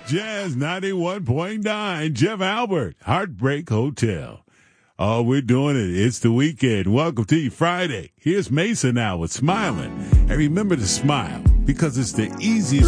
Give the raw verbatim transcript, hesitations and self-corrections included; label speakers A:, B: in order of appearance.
A: Jazz ninety-one point nine, Jeff Albert, Heartbreak Hotel. Oh, we're doing it. It's the weekend. Welcome to you Friday. Here's Mason now with Smiling. And remember to smile because it's the easiest